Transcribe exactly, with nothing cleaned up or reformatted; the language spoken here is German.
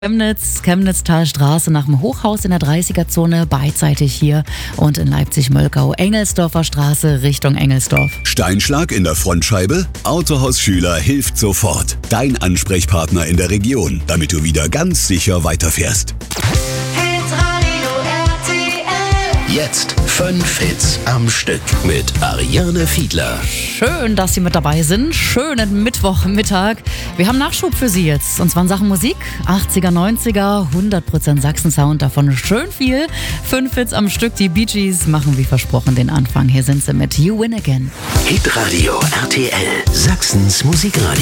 Chemnitz, Chemnitztalstraße nach dem Hochhaus in der dreißiger-Zone, beidseitig hier, und in Leipzig-Möllgau, Engelsdorfer Straße Richtung Engelsdorf. Steinschlag in der Frontscheibe? Autohaus Schüler hilft sofort. Dein Ansprechpartner in der Region, damit du wieder ganz sicher weiterfährst. Jetzt fünf Hits am Stück mit Ariane Fiedler. Schön, dass Sie mit dabei sind. Schönen Mittwochmittag. Wir haben Nachschub für Sie jetzt. Und zwar in Sachen Musik. achtziger, neunziger, hundert Prozent Sachsen-Sound. Davon schön viel. Fünf Hits am Stück. Die Bee Gees machen wie versprochen den Anfang. Hier sind sie mit You Win Again. Hitradio R T L. Sachsens Musikradio.